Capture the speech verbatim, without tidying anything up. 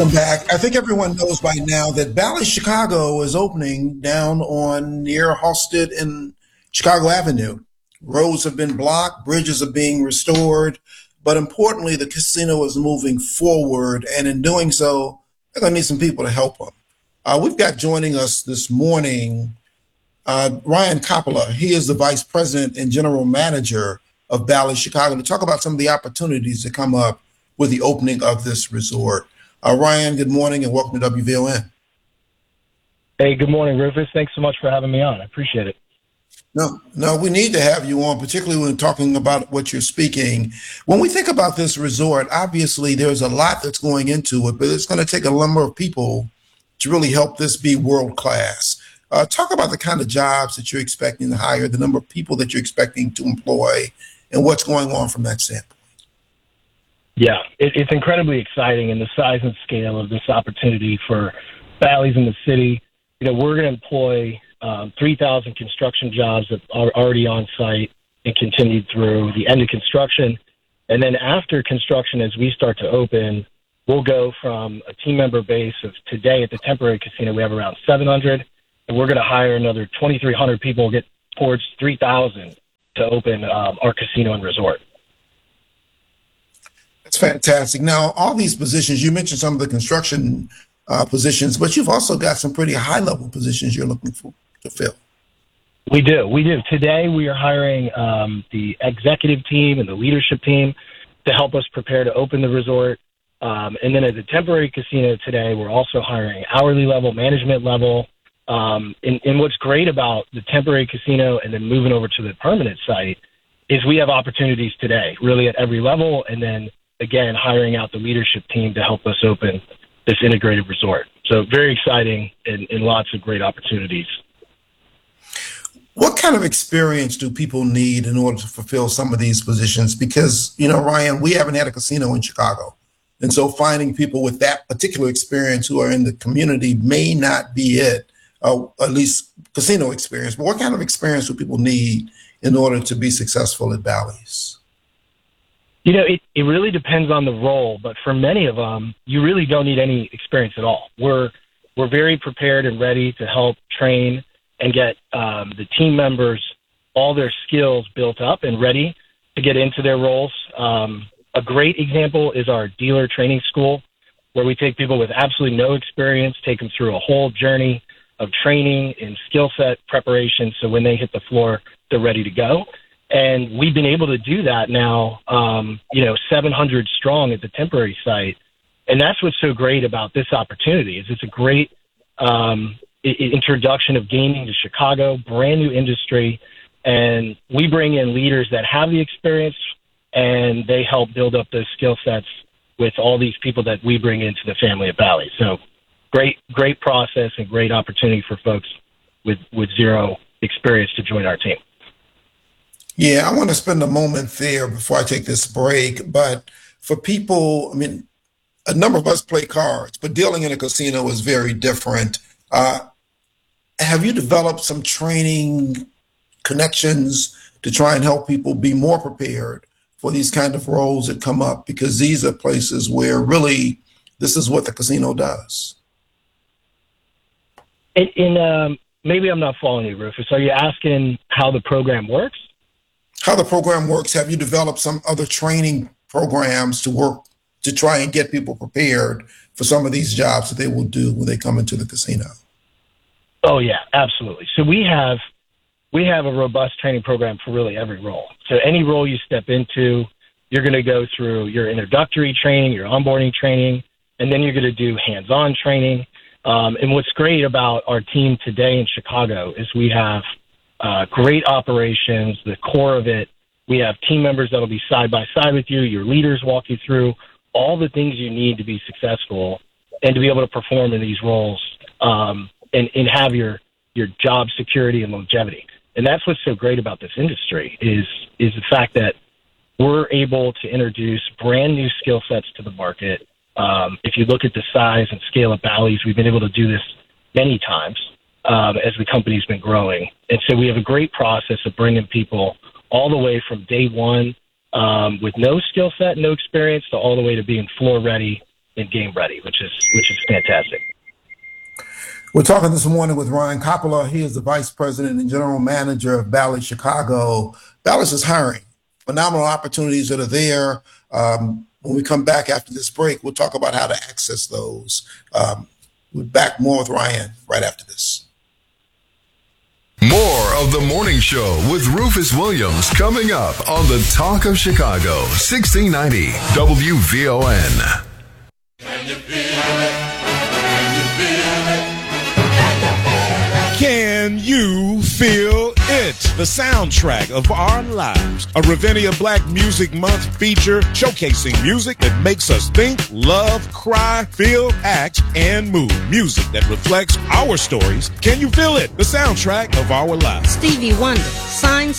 Welcome back. I think everyone knows by now that Bally's Chicago is opening down on near Halsted and Chicago Avenue. Roads have been blocked, bridges are being restored, but importantly, the casino is moving forward, and in doing so, they're going to need some people to help them. Uh, we've got joining us this morning uh, Ryan Coppola. He is the Vice President and General Manager of Bally's Chicago to talk about some of the opportunities that come up with the opening of this resort. Uh, Ryan, good morning and welcome to W V O N. Hey, good morning, Rufus. Thanks so much for having me on. I appreciate it. No, no, we need to have you on, particularly when talking about what you're speaking. When we think about this resort, obviously there's a lot that's going into it, but it's going to take a number of people to really help this be world class. Uh, talk about the kind of jobs that you're expecting to hire, the number of people that you're expecting to employ, and what's going on from that standpoint. Yeah, it, it's incredibly exciting, and the size and scale of this opportunity for Bally's in the city. You know, we're going to employ um, three thousand construction jobs that are already on site and continued through the end of construction. And then after construction, as we start to open, we'll go from a team member base of today at the temporary casino, we have around seven hundred, and we're going to hire another twenty-three hundred people, get towards three thousand to open um, our casino and resort. That's fantastic. Now, all these positions, you mentioned some of the construction uh, positions, but you've also got some pretty high-level positions you're looking for to fill. We do. We do. Today, we are hiring um, the executive team and the leadership team to help us prepare to open the resort. Um, and then at the temporary casino today, we're also hiring hourly level, management level. Um, and, and what's great about the temporary casino and then moving over to the permanent site is we have opportunities today, really at every level, and then again, hiring out the leadership team to help us open this integrated resort. So very exciting and, and lots of great opportunities. What kind of experience do people need in order to fulfill some of these positions? Because, you know, Ryan, we haven't had a casino in Chicago. And so finding people with that particular experience who are in the community may not be it, uh, at least casino experience. But what kind of experience do people need in order to be successful at Bally's? You know, it, it really depends on the role, but for many of them, you really don't need any experience at all. We're we're very prepared and ready to help train and get um, the team members all their skills built up and ready to get into their roles. Um, a great example is our dealer training school, where we take people with absolutely no experience, take them through a whole journey of training and skill set preparation, so when they hit the floor, they're ready to go. And we've been able to do that now, um, you know, seven hundred strong at the temporary site. And that's what's so great about this opportunity is it's a great um, I- introduction of gaming to Chicago, brand new industry. And we bring in leaders that have the experience and they help build up those skill sets with all these people that we bring into the family of Bally's. So great, great process and great opportunity for folks with, with zero experience to join our team. Yeah, I want to spend a moment there before I take this break. But for people, I mean, a number of us play cards, but dealing in a casino is very different. Uh, have you developed some training connections to try and help people be more prepared for these kind of roles that come up? Because these are places where really this is what the casino does. In, in um, maybe I'm not following you, Rufus. Are you asking how the program works? How the program works. Have you developed some other training programs to work to try and get people prepared for some of these jobs that they will do when they come into the casino? Oh yeah, absolutely. So we have we have a robust training program for really every role. So any role you step into, you're going to go through your introductory training, your onboarding training, and then you're going to do hands-on training. Um, and what's great about our team today in Chicago is we have Uh, great operations, the core of it. We have team members that'll be side by side with you. Your leaders walk you through all the things you need to be successful and to be able to perform in these roles um, and, and have your, your job security and longevity. And that's what's so great about this industry is, is the fact that we're able to introduce brand new skill sets to the market. Um, if you look at the size and scale of Bally's, we've been able to do this many times. Um, as the company's been growing. And so we have a great process of bringing people all the way from day one um, with no skill set, no experience, to all the way to being floor ready and game ready, which is which is fantastic. We're talking this morning with Ryan Coppola. He is the Vice President and General Manager of Bally Chicago. Bally's is hiring. Phenomenal opportunities that are there. Um, when we come back after this break, we'll talk about how to access those. Um, we're back more with Ryan right after this. More of The Morning Show with Rufus Williams coming up on the Talk of Chicago, sixteen ninety W V O N. Can you feel it? Can you feel it? Can you feel it? The soundtrack of our lives. A Ravinia Black Music Month feature showcasing music that makes us think, love, cry, feel, act, and move. Music that reflects our stories. Can you feel it? The soundtrack of our lives. Stevie Wonder, Signs